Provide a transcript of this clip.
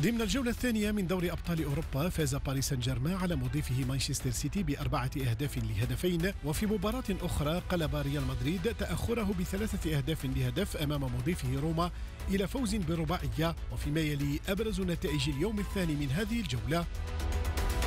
ضمن الجولة الثانية من دوري أبطال أوروبا فاز باريس سان جيرمان على مضيفه مانشستر سيتي ب4-2 وفي مباراة أخرى قلب ريال مدريد تأخره ب3-2 أمام مضيفه روما إلى فوز برباعية، وفيما يلي أبرز نتائج اليوم الثاني من هذه الجولة.